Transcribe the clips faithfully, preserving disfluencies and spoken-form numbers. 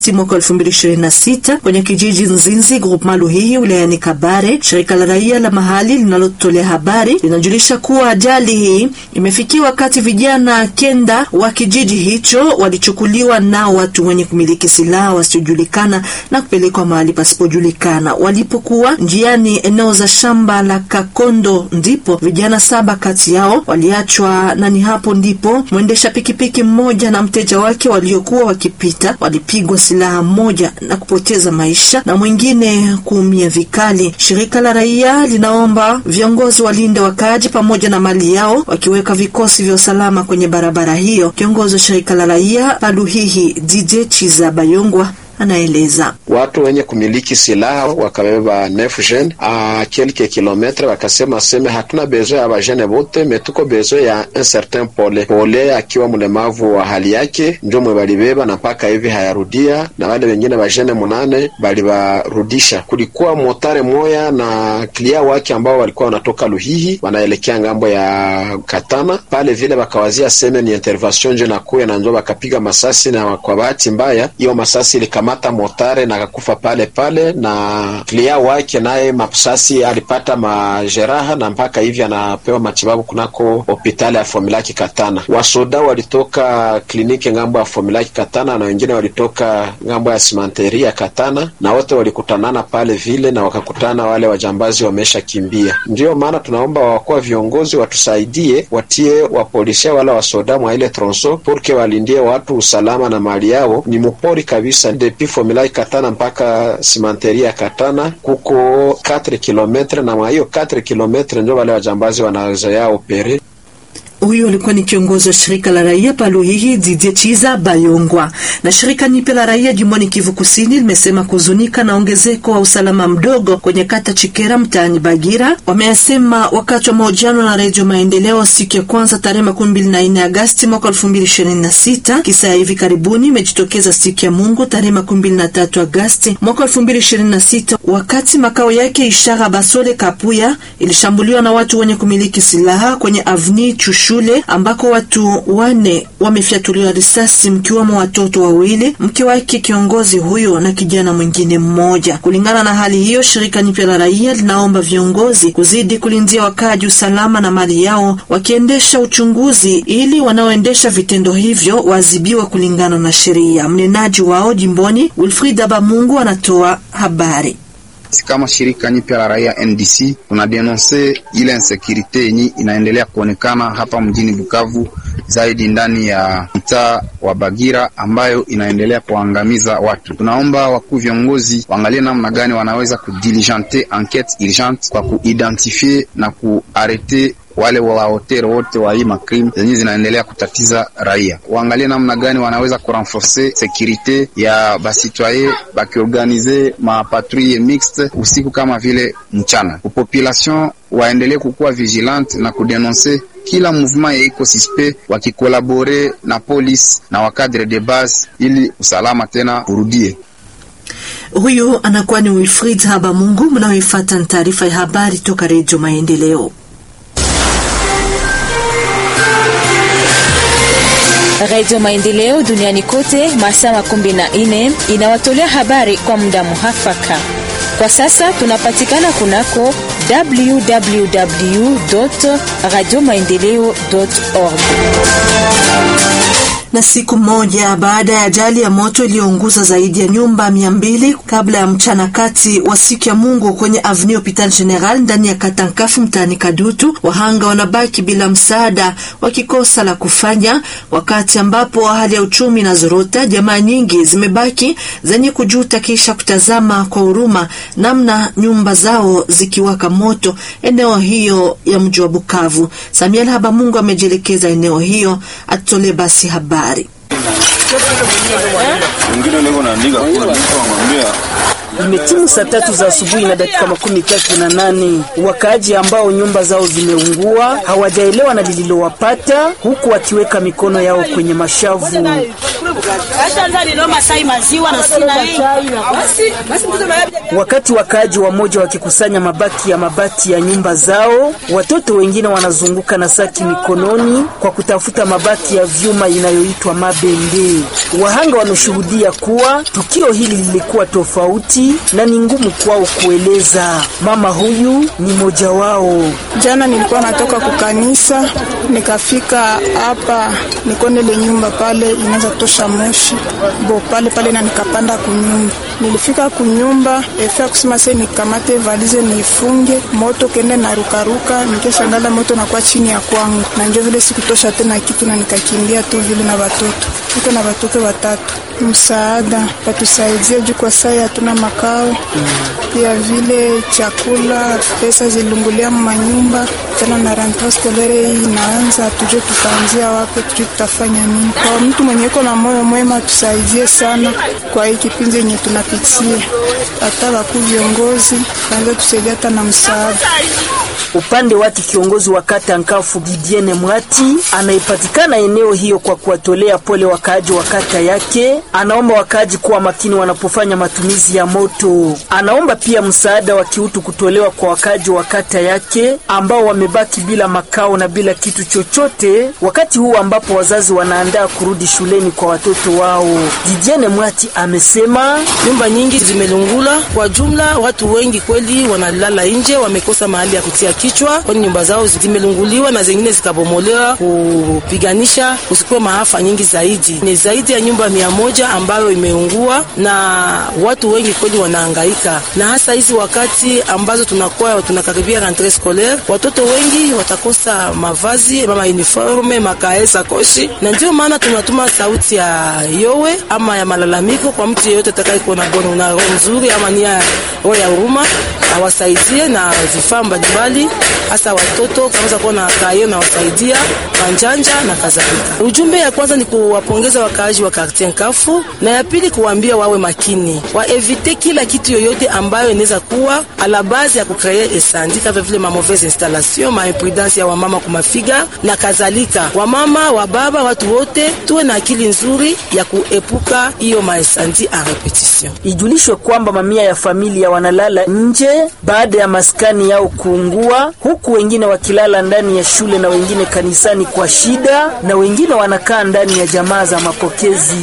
Mwaka elfu mbili ishirini na sita kwenye kijiji Nzinzi groupement Luhihi wilayani Kabare, shirika la raia la mahali linalotolea habari linajulisha kuwa ajali hii imefikia wakati vijana kenda wa kijiji hicho walichukuliwa na watu wenye kumiliki silaha wasiojulikana na kupelekwa mahali pasipojulikana. Walipokuwa njiani eneo za shamba la Kakondo, ndipo vijana saba kati yao waliachwa, na ni hapo ndipo mwendesha pikipiki mmoja na mteja wake waliokuwa wakipita walipigwa silaha moja na kupoteza maisha na mwingine kuumia vikali. Shirika la raia linaomba viongozi walinde wakaaji pamoja na mali yao, wakiweka vikosi vya usalama kwenye barabara hiyo. Kiongozi wa shirika la raia Paluhihi D J Chiza Bayongwa anaeleza watu wenye kumiliki silaha wakabeba neuf jeunes a quelques kilomètres, wakasema seme hatuna besoin ya bajene bote, metuko besoin ya un certain pole pole akiwa mlemavu wa hali yake, ndio mwe balibeba na paka hivi hayarudia, na wale wengine bajene munane balibarudisha. Kulikuwa motare moya na klia wake ambao walikuwa wanatoka Luhihi wanaelekea ngambo ya Katana, pale vile bakawazia seme ni intervention je na kuya, na ndio bakapiga masasi, na kwa bahati mbaya hiyo masasi ile mata motare na kakufa pale pale, na klia wake naye mapsasi alipata majeraha na mpaka hivi anapewa matibabu kunako hospitali ya Fomilaki Katana. Wasoda walitoka kliniki ngambo ya Fomilaki Katana na wengine walitoka ngambo ya simanteri ya Katana, na wote walikutanana pale vile na wakakutana wale wajambazi wamesha kimbia. Ndio maana tunaomba wakuu viongozi watusaidie, watie wa polisi wala wasoda mwa ile tronso porque walindie watu usalama na mali yao. Ni mpori kabisa depuis Fomilaki Katana mpaka simanteri ya Katana kuko quatre kilomètres, na hiyo quatre kilomètres ndio wale wajambazi wanazoea opere. Huyo alikuwa ni kiongozi wa shirika la raia Paluhihi Didier Chiza Bayongwa. Na shirika nipe la raia jimboni Kivu Kusini limesema kuzunika na ongezeko wa usalama mdogo kwenye kata Chikera mtaani Bagira. Wamesema wakati wa mahojiano na Radio Maendeleo siku ya kwanza tarehe makumi mbili na nne Agosti mwaka elfu mbili ishirini na sita. Kisa ya hivi karibuni imejitokeza siku ya Mungu tarehe makumi mbili na tatu Agosti mwaka elfu mbili ishirini na sita, wakati makao yake Ishara Basole Kapuya ilishambuliwa na watu wenye kumiliki silaha kwenye Avenue Chushu shule ambako watu wane wamefyatuliwa risasi, mkiwamo watoto wawili, mke wake kiongozi huyo na kijana mwingine mmoja. Kulingana na hali hiyo, shirika nipya la raia linaomba viongozi kuzidi kulindia wakaaji usalama na mali yao, wakiendesha uchunguzi ili wanaoendesha vitendo hivyo waadhibiwe kulingana na sheria. Mnenaji wao jimboni Wilfried Abamungu anatoa habari. Kama shirika nipya la raia N D C tunadenonse ile insecurity yenye inaendelea kuonekana hapa mjini Bukavu, zaidi ndani ya mtaa wa Bagira, ambayo inaendelea kuangamiza watu. Tunaomba wakuu viongozi waangalie namna gani wanaweza kudiligenter enquête urgente kwa kuidentify na kuarete wale wa hotel wote wa hii makrim zenye zinaendelea kutatiza raia. Waangalie namna gani wanaweza kurenforcer sécurité ya basitoye, bakiorganize ma patrouille mixte usiku kama vile mchana. Population waendelee kukuwa vigilante na kudenoncer kila mouvement ya iko suspect, wakikolabore na police na wakadre de base ili usalama tena urudie. Huyo anakuwa ni Wilfried Habamungu. Mnaoifuata taarifa ya habari toka Radio Maendeleo. Radio Maendeleo duniani kote masaa makumi na nne inawatolea habari kwa muda muhafaka. Kwa sasa tunapatikana kunako w w w dot radio maendeleo dot org. Na siku moja baada ya ajali ya moto iliyounguza zaidi ya nyumba mia mbili kabla ya mchana kati wa siku ya Mungu kwenye Avenue Hopital General ndani ya Katankafu mtaani Kadutu, wahanga wanabaki bila msaada, wakikosa la kufanya, wakati ambapo hali ya uchumi na zorota. Jamaa nyingi zimebaki zenye kujuta kisha kutazama kwa huruma namna nyumba zao zikiwaka moto eneo hiyo ya mji wa Bukavu. Samuel Habamungu amejelekeza eneo hiyo, atole basi habari. Imetimu saa tatu za asubuhi na dakika makumi tatu na nane. Wakaaji ambao nyumba zao zimeungua hawajaelewa na lililowapata, huku wakiweka mikono yao kwenye mashavu. Wakati wakaaji wamoja wakikusanya mabaki ya mabati ya nyumba zao, watoto wengine wanazunguka na saki mikononi kwa kutafuta mabaki ya vyuma inayoitwa mabende. Wahanga wameshuhudia kuwa tukio hili lilikuwa tofauti na ni ngumu kwao kueleza. Mama huyu ni moja wao. Jana nilikuwa natoka kukanisa, nikafika hapa nikone ile nyumba pale inaanza kutosha moshi. Bo pale pale na nikapanda kunyumba. Nilifika kunyumba, efia kusema sasa nikamate valize nifunge, moto kende na rukaruka, nikashangala moto na kwa chini ya kwangu. Na ndio vile sikutosha tena kitu na nikakimbia tu vile na watoto. Niko na watoto watatu. Msaada, patusaidie juu kwa saa hatuna makao. Pia vile chakula, pesa zilungulia manyumba, tena na rentrée scolaire hii inaanza, tujue tutaanzia wapi, tujue tutafanya nini. Kwa mtu mwenye yuko na moyo mwema tusaidie sana kwa hii kipindi yenye tunapitia. Hata wakuu viongozi, kwanza tusaidie hata na msaada. Upande wake kiongozi wa kata Nkafu Gidiene Mwati anaipatikana eneo hiyo kwa kuwatolea pole wakaaji wa kata yake. Anaomba wakaaji kuwa makini wanapofanya matumizi ya moto. Anaomba pia msaada wa kiutu kutolewa kwa wakaaji wa kata yake ambao wamebaki bila makao na bila kitu chochote, wakati huu ambapo wazazi wanaandaa kurudi shuleni kwa watoto wao. Gidiene Mwati amesema nyumba nyingi zimelungula, kwa jumla watu wengi kweli wanalala nje, wamekosa mahali ya kutia kichwa, kwani nyumba zao zimelunguliwa na zingine zikabomolewa kupiganisha usikuwe maafa nyingi zaidi. Ni zaidi ya nyumba mia moja ambayo imeungua na watu wengi kweli wanahangaika. Na hasa hizi wakati ambazo tunakuwa tunakaribia rentrée scolaire, watoto wengi watakosa mavazi, mama uniforme, makaesa, koshi. Na ndio maana tunatuma sauti ya yowe ama ya malalamiko kwa mtu yeyote atakayekuwa na bono na roho nzuri ama nia roho ya huruma, awasaidie na vifaa mbalimbali, hasa watoto kama kuwa na kayo na wasaidia manjanja na kadhalika. Ujumbe ya kwanza ni kuwapongeza wakaaji wa quartier Nkafu, na ya pili kuambia wawe makini, waevite kila kitu yoyote ambayo inaweza kuwa ala base ya kucreer esandi, kama vile ma mauvaise installation, ma imprudence ya wamama kumafiga na kadhalika. Wamama, wababa, watu wote tuwe na akili nzuri ya kuepuka hiyo maesandi a repetition. Ijulishwe kwamba mamia ya familia wanalala nje baada ya maskani yao kuungua, huku wengine wakilala ndani ya shule na wengine kanisani kwa shida, na wengine wanakaa ndani ya jamaa za mapokezi.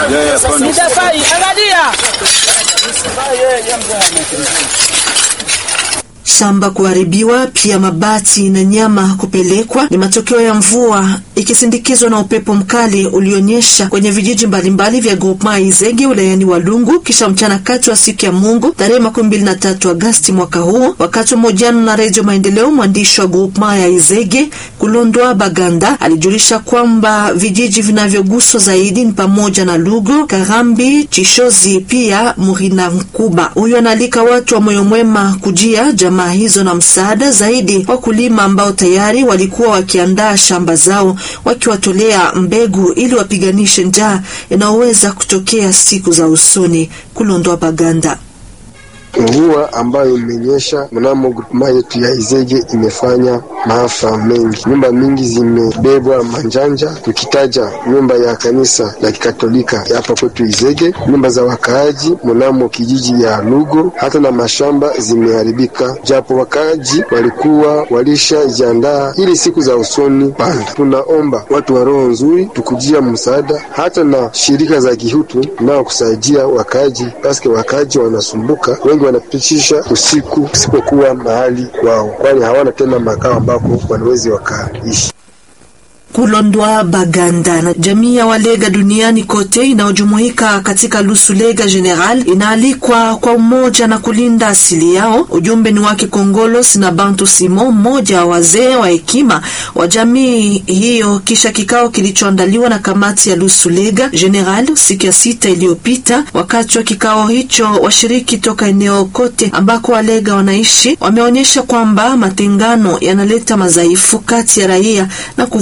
Shamba kuharibiwa, pia mabati na nyama kupelekwa ni matokeo ya mvua ikisindikizwa na upepo mkali ulionyesha kwenye vijiji mbalimbali vya groupement Izege wilayani Walungu kisha mchana kati wa siku ya Mungu tarehe makumi mbili na tatu Agosti mwaka huu. Wakati mojano na Radio Maendeleo, mwandishi wa groupement ya Izege Kulondwa Baganda alijulisha kwamba vijiji vinavyoguswa zaidi ni pamoja na Lugo, Karambi, Chishozi pia Murina Nkuba. Huyo analika watu wa moyo mwema kujia jamaa hizo na msaada zaidi wakulima ambao tayari walikuwa wakiandaa shamba zao wakiwatolea mbegu ili wapiganishe njaa inayoweza kutokea siku za usoni. Kulondwa Baganda. Mvua ambayo imenyesha mnamo groupement yetu ya Izege imefanya maafa mengi. Nyumba mingi zimebebwa manjanja, tukitaja nyumba ya kanisa la Kikatolika hapa kwetu Izege, nyumba za wakaaji mnamo kijiji ya Lugo, hata na mashamba zimeharibika, japo wakaaji walikuwa walishajiandaa ili siku za usoni panda. Tunaomba watu wa roho nzuri tukujia msaada, hata na shirika za kihutu nao kusaidia wakaaji, paske wakaaji wanasumbuka, wengi wanapitisha usiku usipokuwa mahali kwao, kwani hawana tena makao ambako wanaweza wakaishi. Kulondwa Baganda. Na jamii ya Walega duniani kote inaojumuika katika Lusulega General inaalikwa kwa umoja na kulinda asili yao. Ujumbe ni wake Kongolos na Bantu Simo, mmoja wa wazee wa hekima wa jamii hiyo, kisha kikao kilichoandaliwa na kamati ya Lusulega General siku ya sita iliyopita. Wakati wa kikao hicho, washiriki toka eneo kote ambako Walega wanaishi wameonyesha kwamba matengano yanaleta madhaifu kati ya raia na kuvunja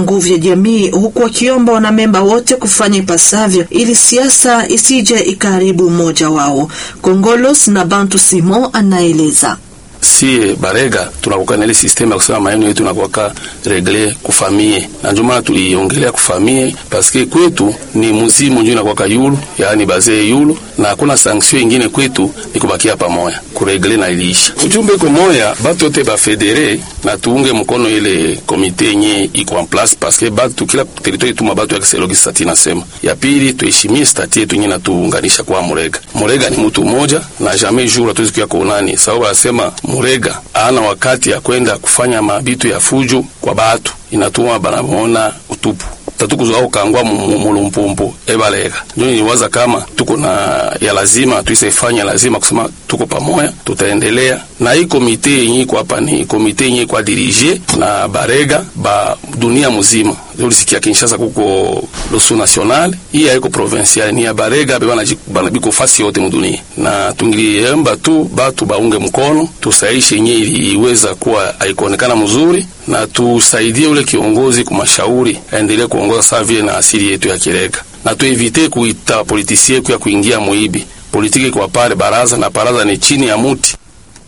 nguvu ya jamii, huku wakiomba wanamemba wote kufanya ipasavyo ili siasa isije ikaribu mmoja wao. Kongolos na Bantu Simon anaeleza. Si Barega tunakuwa na ile system ya kusema maneno yetu tunakuwa regle kufamie, na ndio maana tuliongelea kufamie paske kwetu ni muzimu ndio inakuwa yulu, yani bazee yulu, na hakuna sanction nyingine kwetu ni kubakia pamoja kuregle na ilisha. Ujumbe kwa moya batu yote ba federe na tuunge mkono ile komite yenye iko en place paske batu kila territoire tu mabatu ya kiselogi stati nasema. Ya pili tuheshimie stati yetu yenye na tuunganisha kwa Murega. Murega ni mtu mmoja na jamais jour hatuwezi kuya kuonani. Sababu anasema Murega ana wakati ya kwenda kufanya mabitu ya fujo kwa batu, inatuma banaona utupu tatukuzo au kangwa mulumpumpu ebalega. Ndio niwaza kama tuko na ya lazima tuisefanya lazima kusema tuko pamoja, tutaendelea na hii komite yenye kwa hapa ni komite yenye kwa dirige na Barega ba dunia mzima. Ndio lisikia Kinshasa kuko losu national, hii haiko provincial, ni ya Barega bana bana biko fasi yote mdunia. Na tungiliemba tu batu baunge mkono tusaishe yenye iweza kuwa haikuonekana mzuri, na tusaidie ule kiongozi kumashauri aendelee kuongoza sawa vile na asili yetu ya Kirega, na tuevite kuita politisie kwa kuingia muibi politiki kwa pale baraza, na baraza ni chini ya muti.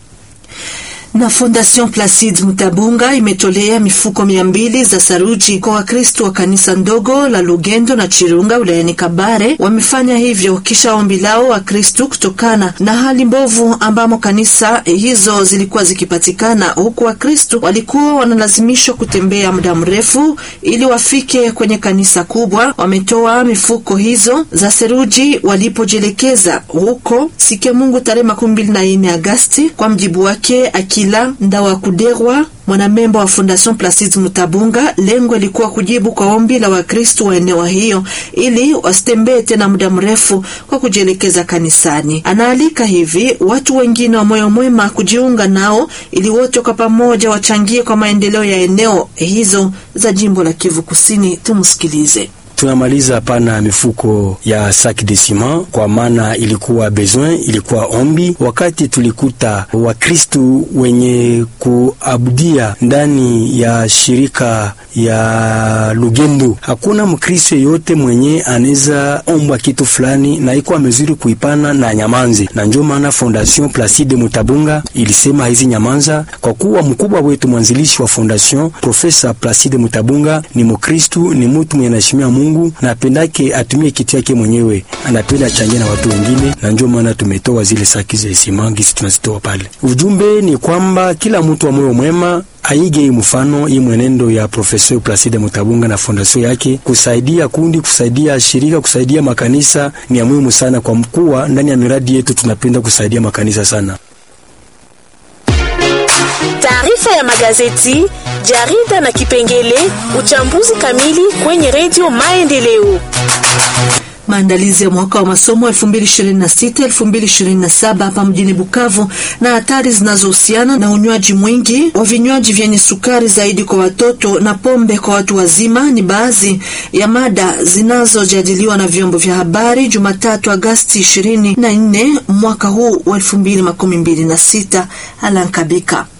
Na Fondation Placide Mutabunga imetolea mifuko mia mbili za saruji kwa Wakristo wa kanisa ndogo la Lugendo na Chirunga wilayani Kabare. Wamefanya hivyo kisha ombi lao wa Kristo kutokana na hali mbovu ambamo kanisa hizo zilikuwa zikipatikana, huku Wakristo walikuwa wanalazimishwa kutembea muda mrefu ili wafike kwenye kanisa kubwa. Wametoa mifuko hizo za saruji walipojelekeza huko Sike Mungu tarehe makumi mbili na nne Agosti. Kwa mjibu wake Akila Ndawa Kuderwa, mwanamemba wa Fondation Placide Mutabunga, lengo lilikuwa kujibu kwa ombi la Wakristo wa eneo hiyo ili wasitembee tena muda mrefu kwa kujielekeza kanisani. Anaalika hivi watu wengine wa moyo mwema kujiunga nao ili wote kwa pamoja wachangie kwa maendeleo ya eneo hizo za jimbo la Kivu Kusini. Tumsikilize. Tunamaliza hapana mifuko ya sac de ciment kwa maana ilikuwa besoin, ilikuwa ombi. Wakati tulikuta Wakristo wenye kuabudia ndani ya shirika ya Lugendo, hakuna Mkristo yote mwenye aneza omba kitu fulani na iko amezuri kuipana na nyamanze. Na ndio maana Fondation Placide Mutabunga ilisema hizi nyamanza, kwa kuwa mkubwa wetu mwanzilishi wa Fondation Profesa Placide Mutabunga ni Mkristo, ni mtu mwenye anaheshimia Mungu na apendake atumie kitu yake mwenyewe, anapenda achangie na watu wengine, na ndio maana tumetoa zile saki za simangi tunazitoa pale. Ujumbe ni kwamba kila mtu wa moyo mwema aige mfano hii mwenendo ya Professeur Placide Mutabunga na fondation yake, kusaidia kundi, kusaidia shirika, kusaidia makanisa ni ya muhimu sana, kwa mkuu ndani ya miradi yetu tunapenda kusaidia makanisa sana. Taarifa ya magazeti, jarida na kipengele uchambuzi kamili kwenye Radio Maendeleo. Maandalizi ya mwaka wa masomo elfu mbili ishirini na sita elfu mbili ishirini na saba hapa mjini Bukavu na hatari zinazohusiana na unywaji mwingi wa vinywaji vyenye sukari zaidi kwa watoto na pombe kwa watu wazima ni baadhi ya mada zinazojadiliwa na vyombo vya habari Jumatatu Agosti ishirini na nne mwaka huu wa elfu mbili makumi mbili na sita. Alankabika.